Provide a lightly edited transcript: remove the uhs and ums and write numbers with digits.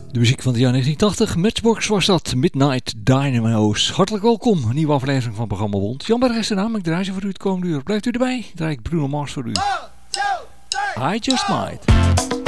De muziek van het jaar 1980, Matchbox was dat, Midnight Dynamo's. Hartelijk welkom, een nieuwe aflevering van programma Wond. Jan Berg is de naam, ik draai ze voor u het komende uur. Blijft u erbij, draai ik Bruno Mars voor u. 1, 2, 3. I Just Might.